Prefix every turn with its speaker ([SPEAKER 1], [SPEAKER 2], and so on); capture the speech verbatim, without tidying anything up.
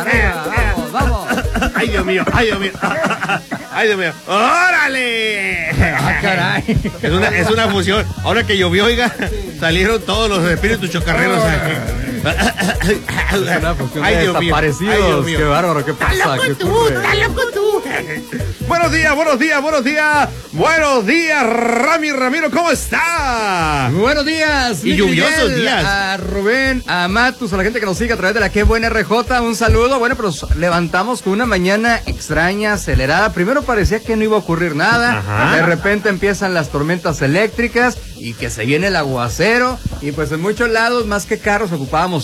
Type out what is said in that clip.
[SPEAKER 1] Vamos, vamos.
[SPEAKER 2] Ay, Dios mío, ay, Dios mío. Ay, Dios mío. ¡Órale!
[SPEAKER 1] Ah, caray.
[SPEAKER 2] Es una, es una fusión. Ahora que llovió, oiga, salieron todos los espíritus chocarreros.
[SPEAKER 1] Es una fusión
[SPEAKER 2] Ay,
[SPEAKER 1] de
[SPEAKER 2] Dios mío.
[SPEAKER 1] desaparecidos.
[SPEAKER 2] Ay, Dios mío.
[SPEAKER 1] Qué bárbaro, ¿qué pasa?
[SPEAKER 2] ¡Está loco
[SPEAKER 1] ¿Qué
[SPEAKER 2] tú!
[SPEAKER 1] ocurre?
[SPEAKER 2] ¡Está loco tú! Buenos días, buenos días, buenos días. Buenos días, Rami Ramiro, ¿cómo está?
[SPEAKER 1] Buenos días.
[SPEAKER 2] Y lluviosos
[SPEAKER 1] Miguel,
[SPEAKER 2] días.
[SPEAKER 1] A Rubén, a Matus, a la gente que nos sigue a través de la Qué Buena R J, un saludo. Bueno, pero levantamos con una mañana extraña, acelerada. Primero parecía que no iba a ocurrir nada.
[SPEAKER 2] Ajá.
[SPEAKER 1] De repente empiezan las tormentas eléctricas y que se viene el aguacero. Y pues en muchos lados, más que carros, ocupábamos